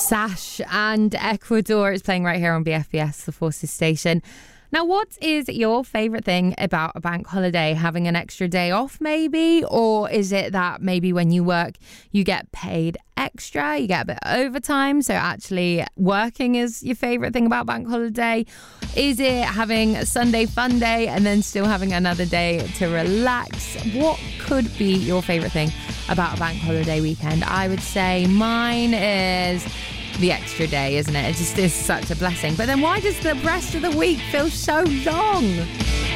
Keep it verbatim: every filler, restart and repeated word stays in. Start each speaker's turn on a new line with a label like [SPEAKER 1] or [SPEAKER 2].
[SPEAKER 1] Sash and Ecuador is playing right here on B F B S, the Forces station. Now, what is your favourite thing about a bank holiday? Having an extra day off, maybe? Or is it that maybe when you work, you get paid extra, you get a bit of overtime, so actually working is your favourite thing about bank holiday? Is it having a Sunday fun day and then still having another day to relax? What could be your favourite thing about a bank holiday weekend? I would say mine is the extra day, isn't it? It just is such a blessing. But then why does the rest of the week feel so long?